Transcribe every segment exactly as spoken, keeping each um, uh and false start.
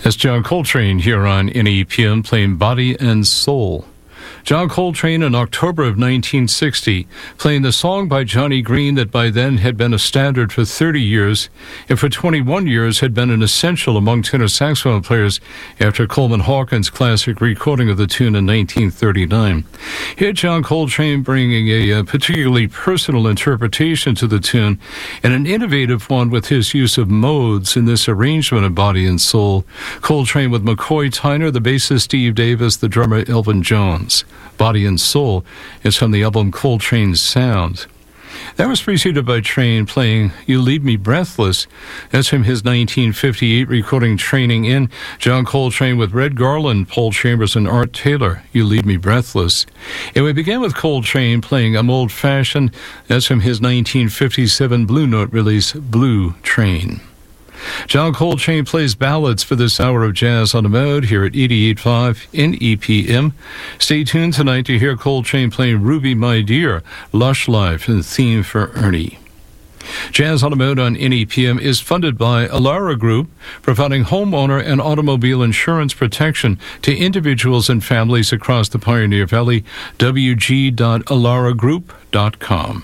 That's John Coltrane here on N E P M playing Body and Soul. John Coltrane in October of nineteen sixty, playing the song by Johnny Green that by then had been a standard for thirty years and for twenty-one years had been an essential among tenor saxophone players after Coleman Hawkins' classic recording of the tune in nineteen thirty-nine. Here John Coltrane bringing a, a particularly personal interpretation to the tune and an innovative one with his use of modes in this arrangement of Body and Soul. Coltrane with McCoy Tyner, the bassist Steve Davis, the drummer Elvin Jones. Body and Soul is from the album Coltrane's Sound. That was preceded by Train playing You Leave Me Breathless. That's from his nineteen fifty-eight recording Training In. John Coltrane with Red Garland, Paul Chambers, and Art Taylor, You Leave Me Breathless. And we began with Coltrane playing I'm Old Fashioned. That's from his nineteen fifty-seven Blue Note release, Blue Train. John Coltrane plays ballads for this hour of Jazz on the Mode here at eighty-eight point five N E P M. Stay tuned tonight to hear Coltrane playing Ruby My Dear, Lush Life, and Theme for Ernie. Jazz on the Mode on N E P M is funded by Elara Group, providing homeowner and automobile insurance protection to individuals and families across the Pioneer Valley. W G dot elara group dot com.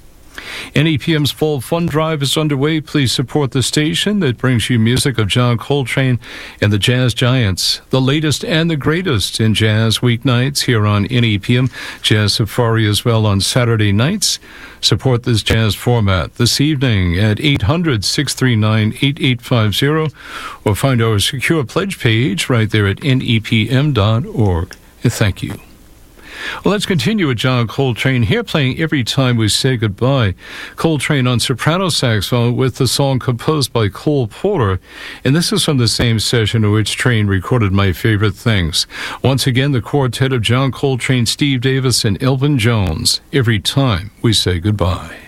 N E P M's Fall Fund Drive is underway. Please support the station that brings you music of John Coltrane and the Jazz Giants, the latest and the greatest in jazz weeknights here on N E P M. Jazz Safari as well on Saturday nights. Support this jazz format this evening at eight hundred, six three nine, eight eight five zero or find our secure pledge page right there at N E P M dot org. Thank you. Well, let's continue with John Coltrane here playing Every Time We Say Goodbye. Coltrane on soprano saxophone with the song composed by Cole Porter, and this is from the same session in which Train recorded My Favorite Things. Once again, the quartet of John Coltrane, Steve Davis, and Elvin Jones. Every Time We Say Goodbye.